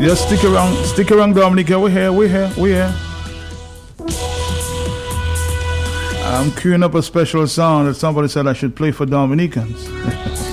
Just stick around, Dominica. We're here. I'm queuing up a special song that somebody said I should play for Dominicans.